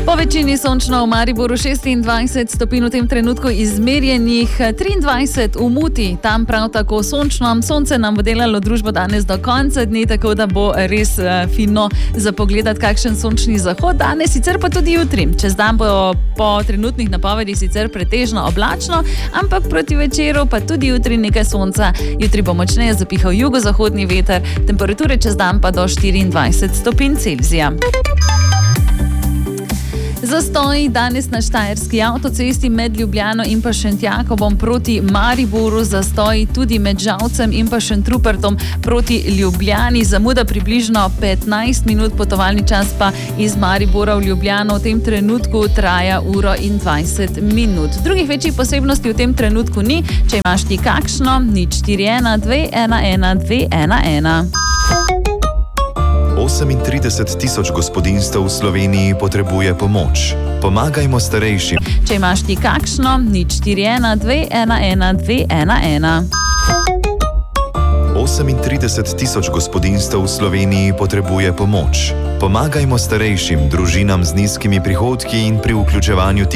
Po večini sončno v Mariboru 26 stopinj v tem trenutku izmerjenih, 23 v Muti, tam prav tako sončno. Sonce nam bo delalo družbo danes do konca dne, tako da bo res fino za pogledati, kakšen sončni zahod danes, sicer pa tudi jutri. Čez dan bo po trenutnih napovedih sicer pretežno oblačno, ampak proti večeru pa tudi jutri nekaj sonca. Jutri bo močneje zapihal jugozahodni veter, temperature čez dan pa do 24 stopinj Celzija. Zastoj danes na štajerski avtocesti med Ljubljano in pa Šentjakobom proti Mariboru, zastoj tudi med Žalcem in pa Šentrupertom proti Ljubljani, zamuda približno 15 minut, potovalni čas pa iz Maribora v Ljubljano v tem trenutku traja 1:20 minut. Drugih večjih posebnosti v tem trenutku ni, če imaš ti kakšno, 041 211 211. 38 tisoč gospodinjstev v Sloveniji potrebuje pomoč. Pomagajmo starejšim. Če imaš ti kakšno, 041 211 211. 38 tisoč gospodinjstev v Sloveniji potrebuje pomoč. Pomagajmo starejšim, družinam z nizkimi prihodki in pri vključevanju